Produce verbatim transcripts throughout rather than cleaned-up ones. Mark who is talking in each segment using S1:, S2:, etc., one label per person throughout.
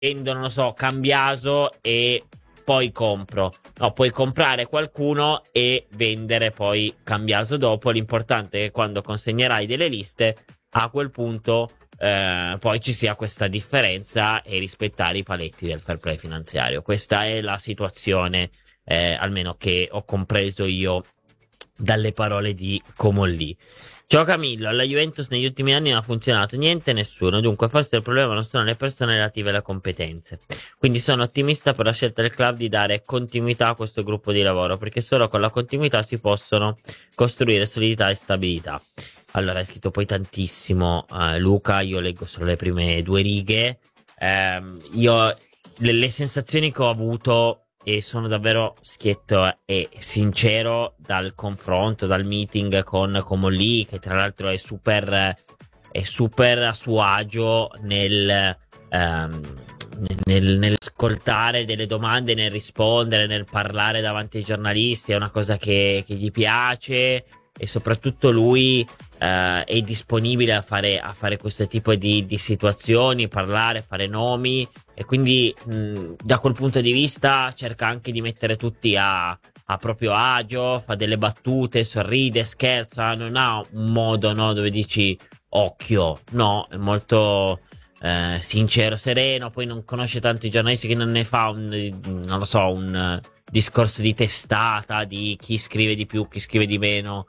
S1: vendo, non lo so, Cambiaso e poi compro. No, puoi comprare qualcuno e vendere poi Cambiaso dopo. L'importante è che quando consegnerai delle liste, a quel punto eh, poi ci sia questa differenza e rispettare i paletti del fair play finanziario. Questa è la situazione, eh, almeno che ho compreso io dalle parole di Comolli. Ciao Camillo, alla Juventus negli ultimi anni non ha funzionato niente, nessuno, dunque forse il problema non sono le persone relative alle competenze. Quindi sono ottimista per la scelta del club di dare continuità a questo gruppo di lavoro, perché solo con la continuità si possono costruire solidità e stabilità. Allora, hai scritto poi tantissimo, uh, Luca, io leggo solo le prime due righe. Um, io le, le sensazioni che ho avuto, e sono davvero schietto e sincero, dal confronto, dal meeting con Comolli, che tra l'altro è super, è super a suo agio nel, um, nel, nel ascoltare delle domande, nel rispondere, nel parlare davanti ai giornalisti, è una cosa che, che gli piace, e soprattutto lui uh, è disponibile a fare, a fare questo tipo di, di situazioni, parlare, fare nomi, e quindi mh, da quel punto di vista cerca anche di mettere tutti a, a proprio agio, fa delle battute, sorride, scherza, non ha un modo, no, dove dici occhio, no, è molto eh, sincero, sereno, poi non conosce tanti giornalisti, che non ne fa un, non lo so, un uh, discorso di testata, di chi scrive di più, chi scrive di meno,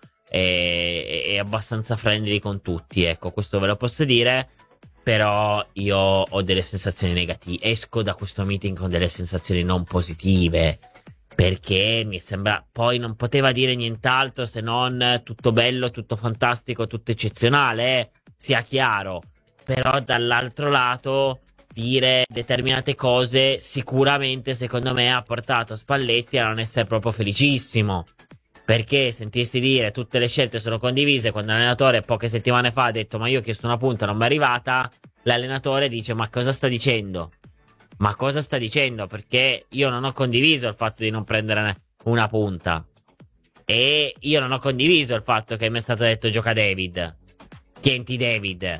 S1: è, è abbastanza friendly con tutti, ecco, questo ve lo posso dire. Però io ho delle sensazioni negative, esco da questo meeting con delle sensazioni non positive, perché mi sembra, poi non poteva dire nient'altro se non tutto bello, tutto fantastico, tutto eccezionale, eh, sia chiaro. Però dall'altro lato dire determinate cose sicuramente, secondo me, ha portato Spalletti a non essere proprio felicissimo, perché sentirsi dire tutte le scelte sono condivise, quando l'allenatore poche settimane fa ha detto ma io ho chiesto una punta, non mi è arrivata, l'allenatore dice ma cosa sta dicendo? Ma cosa sta dicendo? Perché io non ho condiviso il fatto di non prendere una punta, e io non ho condiviso il fatto che mi è stato detto gioca David, tienti David,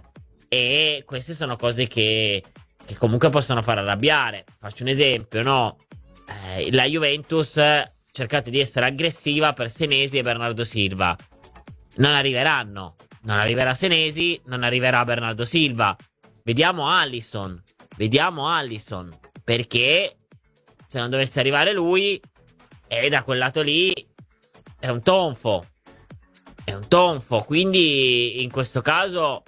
S1: e queste sono cose che, che comunque possono far arrabbiare. Faccio un esempio, no? Eh, la Juventus cercate di essere aggressiva per Senesi e Bernardo Silva. Non arriveranno. Non arriverà Senesi, non arriverà Bernardo Silva. Vediamo Alisson. Vediamo Alisson. Perché se non dovesse arrivare lui, e da quel lato lì è un tonfo. È un tonfo. Quindi in questo caso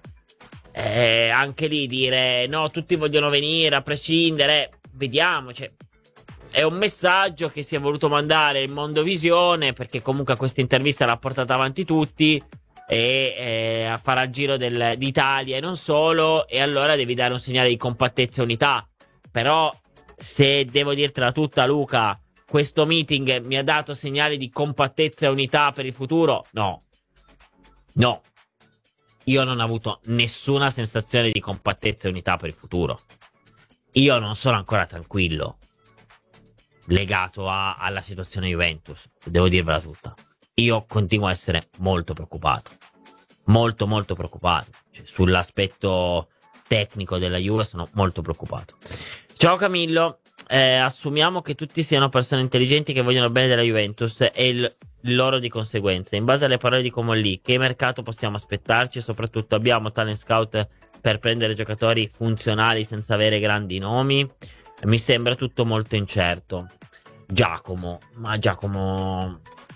S1: eh, anche lì dire no, tutti vogliono venire a prescindere. Vediamo, cioè, è un messaggio che si è voluto mandare il Mondovisione, perché comunque questa intervista l'ha portata avanti tutti, e eh, a fare il giro del, d'Italia e non solo, e allora devi dare un segnale di compattezza e unità. Però se devo dirtela tutta, Luca, questo meeting mi ha dato segnali di compattezza e unità per il futuro? No. No. Io non ho avuto nessuna sensazione di compattezza e unità per il futuro. Io non sono ancora tranquillo legato a, alla situazione Juventus, devo dirvela tutta. Io continuo a essere molto preoccupato, molto molto preoccupato, cioè, sull'aspetto tecnico della Juve sono molto preoccupato. Ciao Camillo, eh, assumiamo che tutti siano persone intelligenti che vogliono bene della Juventus e il, il loro di conseguenza. In base alle parole di Comolli, che mercato possiamo aspettarci? E soprattutto, abbiamo talent scout per prendere giocatori funzionali senza avere grandi nomi? Mi sembra tutto molto incerto. Giacomo, ma Giacomo,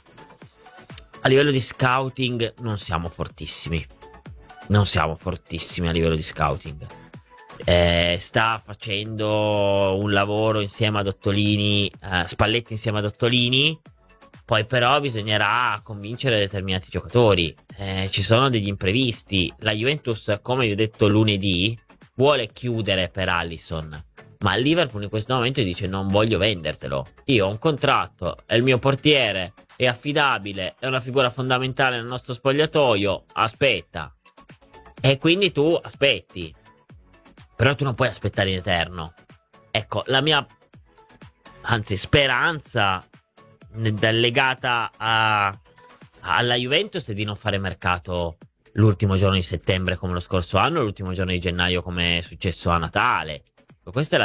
S1: a livello di scouting non siamo fortissimi. Non siamo fortissimi a livello di scouting. Eh, sta facendo un lavoro insieme ad Ottolini, eh, Spalletti insieme ad Ottolini. Poi però bisognerà convincere determinati giocatori. Eh, ci sono degli imprevisti. La Juventus, come vi ho detto lunedì, vuole chiudere per Alisson, ma il Liverpool in questo momento dice non voglio vendertelo. Io ho un contratto, è il mio portiere, è affidabile, è una figura fondamentale nel nostro spogliatoio. Aspetta. E quindi tu aspetti. Però tu non puoi aspettare in eterno. Ecco, la mia, anzi, speranza legata a, alla Juventus è di non fare mercato l'ultimo giorno di settembre come lo scorso anno, l'ultimo giorno di gennaio come è successo a Natale. Questa è la